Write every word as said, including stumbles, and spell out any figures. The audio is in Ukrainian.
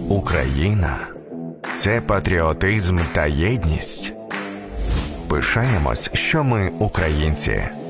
Україна – це патріотизм та єдність. Пишаємось, що ми українці.